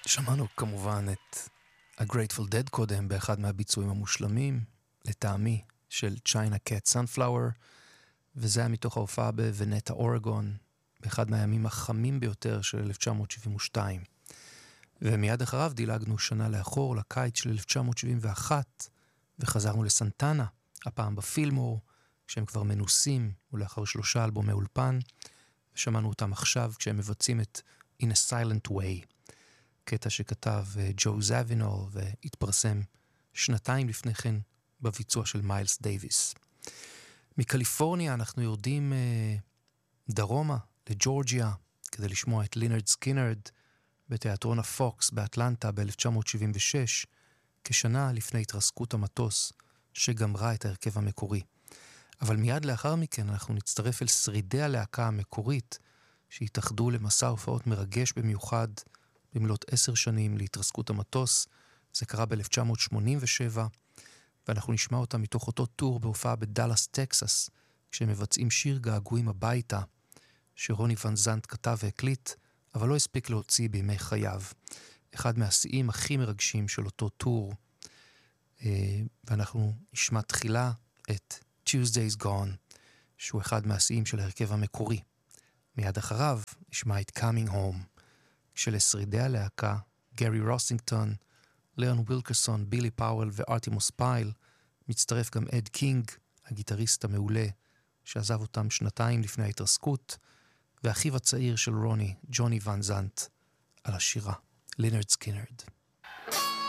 שמענו כמובן את A Grateful Dead קודם באחד מהביצועים המושלמים, לטעמי, של China Cat Sunflower, וזה היה מתוך ההופעה בוונטה, אורגון, באחד מהימים החמים ביותר של 1972. ומיד אחריו דילגנו שנה לאחור, לקיץ של 1971, וחזרנו לסנטנה, הפעם בפילמור, כשהם כבר מנוסים, ולאחר 3 אלבומי אולפן, ושמענו אותם עכשיו כשהם מבצעים את In a Silent Way, קטע שכתב ג'ו זאבינול והתפרסם 2 לפני כן בביצוע של מיילס דייביס. מקליפורניה אנחנו יורדים דרומה לג'ורג'יה כדי לשמוע את לינרד סקינרד בתיאטרון הפוקס באטלנטה ב-1976, כשנה לפני התרסקות המטוס שגמרה את ההרכב המקורי. אבל מיד לאחר מכן אנחנו נצטרף אל שרידי הלהקה המקורית שהתאחדו למסע הופעות מרגש במיוחד במלאת 10 שנים להתרסקות המטוס. זה קרה ב-1987, ואנחנו נשמע אותה מתוך אותו טור בהופעה בדלס, טקסס, כשהם מבצעים שיר געגועים הביתה, שרוני ון זנט כתב והקליט, אבל לא הספיק להוציא בימי חייו. אחד מהשיאים הכי מרגשים של אותו טור, ואנחנו נשמע תחילה את Tuesday's Gone, שהוא אחד מהשיאים של ההרכב המקורי. מיד אחריו נשמע את Coming Home, שלשרידי הלהקה, גרי רוסינגטון, ליאון וילקרסון, בילי פאוול וארטימוס פייל, מצטרף גם אד קינג, הגיטריסט המעולה, שעזב אותם 2 לפני ההתרסקות, ואחיו הצעיר של רוני, ג'וני ון זנט, על השירה, לינרד סקינרד.